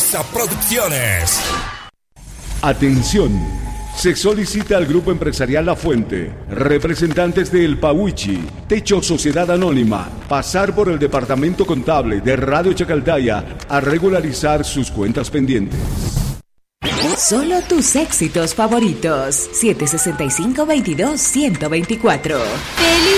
Loaiza Producciones. Atención. Se solicita al Grupo Empresarial La Fuente, representantes de El Pauichi, Techo Sociedad Anónima, pasar por el Departamento Contable de Radio Chacaltaya a regularizar sus cuentas pendientes. Solo tus éxitos favoritos. 765-22-124. ¡Feliz!